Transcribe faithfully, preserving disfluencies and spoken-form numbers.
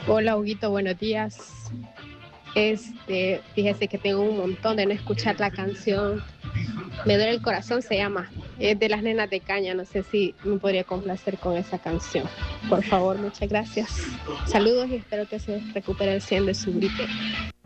Hola, Huguito, buenos días. Este, fíjese que tengo un montón de no escuchar la canción. Me duele el corazón, se llama. Es de las nenas de Caña. No sé si me podría complacer con esa canción. Por favor, muchas gracias. Saludos y espero que se recupere el cien de su gripe.